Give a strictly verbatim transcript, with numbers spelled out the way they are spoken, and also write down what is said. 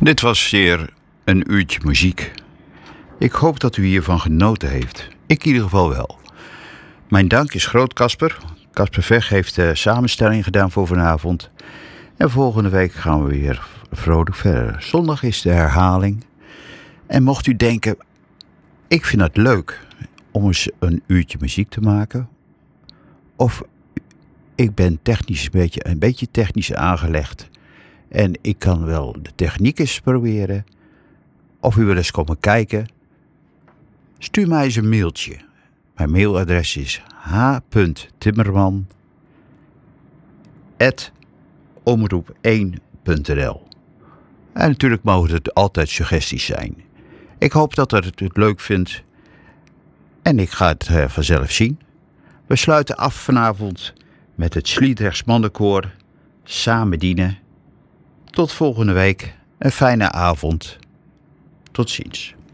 Dit was weer een uurtje muziek. Ik hoop dat u hiervan genoten heeft. Ik in ieder geval wel. Mijn dank is groot, Casper. Casper Veg heeft de samenstelling gedaan voor vanavond. En volgende week gaan we weer vrolijk verder. Zondag is de herhaling. En mocht u denken, ik vind het leuk om eens een uurtje muziek te maken. Of ik ben technisch een beetje, een beetje technisch aangelegd. En ik kan wel de techniek eens proberen. Of u wil eens komen kijken. Stuur mij eens een mailtje. Mijn mailadres is h punt timmerman apenstaartje omroep één punt n l. En natuurlijk mogen het altijd suggesties zijn. Ik hoop dat u het leuk vindt. En ik ga het uh, vanzelf zien. We sluiten af vanavond met het Sliedrechts Mannenkoor. Samen dienen. Tot volgende week. Een fijne avond. Tot ziens.